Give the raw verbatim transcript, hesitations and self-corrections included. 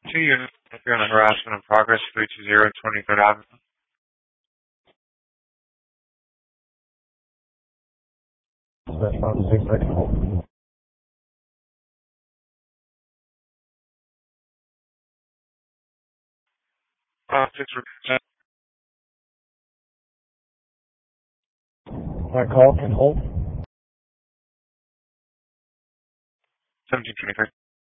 Two units appear on harassment in progress, three two zero, twenty-third Avenue. That's not the same thing. Uh, six, My call can hold. seventeen twenty-three.